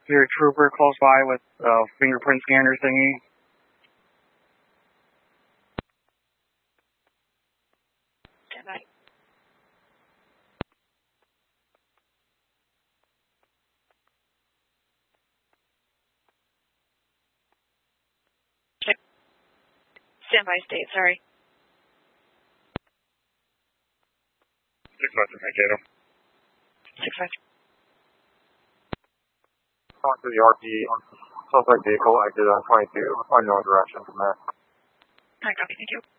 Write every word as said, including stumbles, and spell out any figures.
Your trooper close by with a fingerprint scanner thingy. Stand by. Check. Stand by state, sorry. six five to Mankato. six five. Talk to the R P on suspect vehicle, exit on twenty-two, unknown direction from there. I copy, thank you.